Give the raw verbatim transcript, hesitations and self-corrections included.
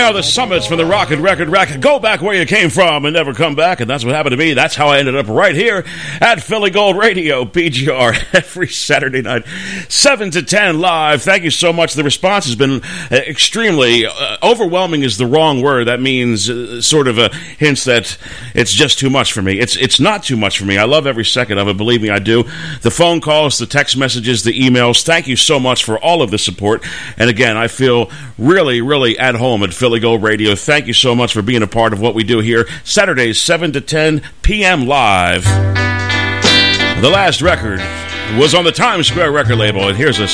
now the summits from the Rocket Record Rack. Go back where you came from and never come back, and that's what happened to me. That's how I ended up right here at Philly Gold Radio, P G R, every Saturday night, seven to ten live. Thank you so much. The response has been extremely uh, overwhelming is the wrong word. That means uh, sort of a hints that it's just too much for me. It's it's not too much for me. I love every second of it. Believe me, I do. The phone calls, the text messages, the emails. Thank you so much for all of the support. And again, I feel really, really at home at Philly Gold Radio. Thank you so much for being a part of what we do here. Saturdays, seven to ten p.m. live. The last record was on the Times Square record label, and here's a